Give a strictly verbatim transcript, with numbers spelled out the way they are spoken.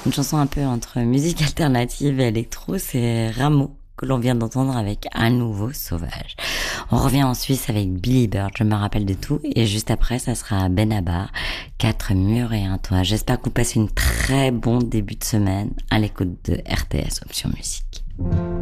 Une chanson un peu entre musique alternative et électro, c'est Rameau que l'on vient d'entendre avec Un nouveau sauvage. On revient en Suisse avec Billy Bird, je me rappelle de tout, et juste après ça sera Benabar, Quatre murs et un toit. J'espère que vous passez une très bon début de semaine à l'écoute de R T S Option Musique.